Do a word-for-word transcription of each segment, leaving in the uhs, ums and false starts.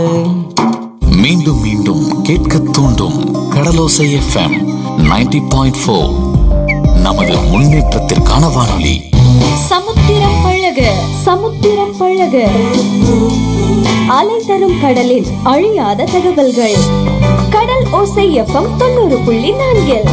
மீண்டும் மீண்டும் கேட்க தூண்டும் கடலோசை எஃப்எம் நைன்டி பாயிண்ட் ஃபோர். நமது முன்னேற்றத்திற்கான வானொலி. சமுத்திரம் பழக சமுத்திரம் பழக அலை தரும் கடலில் அழியாத தகவல்கள். கடல் ஓசை எஃப்எம் தொண்ணூறு புள்ளி நான்கில்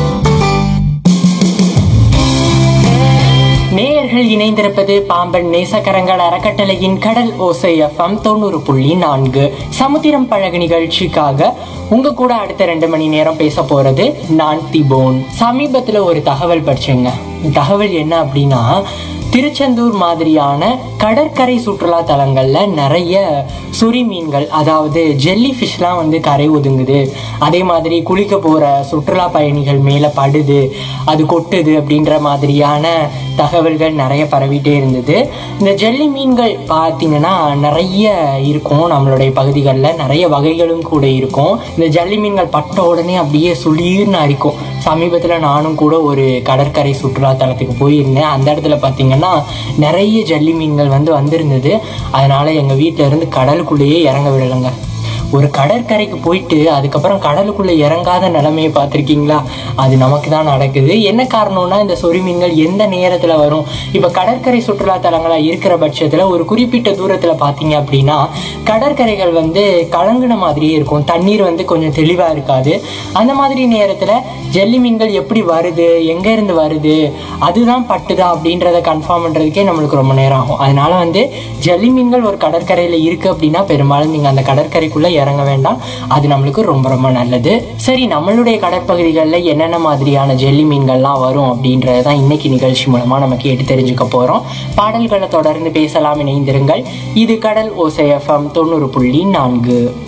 நேயர்கள் இணைந்திருப்பது பாம்பன் நேசக்கரங்கள் அறக்கட்டளையின் கடல் ஓசை எஃப்எம் தொண்ணூறு புள்ளி நான்கு. சமுத்திரம் பழகு நிகழ்ச்சிக்காக உங்க கூட அடுத்த ரெண்டு மணி நேரம் பேச போறது நான் திபோன். சமீபத்துல ஒரு தகவல் படிச்சேங்க. தகவல் என்ன அப்படின்னா, திருச்செந்தூர் மாதிரியான கடற்கரை சுற்றுலா தலங்கள்ல நிறைய சுரி மீன்கள், அதாவது ஜெல்லி ஃபிஷ்லாம் வந்து கரை ஒதுங்குது. அதே மாதிரி குளிக்க போற சுற்றுலா பயணிகள் மேல படுது, அது கொட்டுது அப்படின்ற மாதிரியான தகவல்கள் நிறைய பரவிட்டே இருந்தது. இந்த ஜெல்லி மீன்கள் பார்த்தீங்கன்னா நிறைய இருக்கும் நம்மளுடைய பகுதிகளில், நிறைய வகைகளும் கூட இருக்கும். இந்த ஜல்லி மீன்கள் பட்ட உடனே அப்படியே சுளீர்னு அரிக்கும். சமீபத்தில் நானும் கூட ஒரு கடற்கரை சுற்றுலா தலத்துக்கு போயிருந்தேன். அந்த இடத்துல பார்த்தீங்கன்னா நிறைய ஜல்லி மீன்கள் வந்து வந்திருந்தது. அதனால எங்கள் வீட்டில இருந்து கடலுக்குள்ளேயே இறங்க விடலைங்க. ஒரு கடற்கரைக்கு போயிட்டு அதுக்கப்புறம் கடலுக்குள்ளே இறங்காத நிலைமையை பார்த்துருக்கீங்களா? அது நமக்கு தான் நடக்குது. என்ன காரணம்னா, இந்த சொறி மீன்கள் எந்த நேரத்தில் வரும்? இப்போ கடற்கரை சுற்றுலா தலங்களாக இருக்கிற பட்சத்தில் ஒரு குறிப்பிட்ட தூரத்தில் பார்த்தீங்க அப்படின்னா கடற்கரைகள் வந்து கலங்கின மாதிரியே இருக்கும். தண்ணீர் வந்து கொஞ்சம் தெளிவாக இருக்காது. அந்த மாதிரி நேரத்தில் ஜல்லி மீன்கள் எப்படி வருது, எங்கேருந்து வருது, அதுதான் பட்டுதா அப்படின்றத கன்ஃபார்ம் பண்ணுறதுக்கே நம்மளுக்கு ரொம்ப நேரம் ஆகும். அதனால வந்து ஜல்லி மீன்கள் ஒரு கடற்கரையில் இருக்குது அப்படின்னா பெரும்பாலும் நீங்கள் அந்த கடற்கரைக்குள்ளே இறங்க வேண்டாம். அது நம்மளுக்கு ரொம்ப ரொம்ப நல்லது. சரி, நம்மளுடைய கடற்பகுதிகளில் என்னென்ன மாதிரியான ஜெல்லி மீன்கள்லாம் வரும் அப்படின்றதான் இன்னைக்கு நிகழ்ச்சி மூலமாக நம்ம கேட்டு தெரிஞ்சுக்க போகிறோம். பாடல்களை தொடர்ந்து பேசலாம், இணைந்திருங்கள். இது கடல் ஓசை எஃப்எம் தொண்ணூறு புள்ளி நான்கு.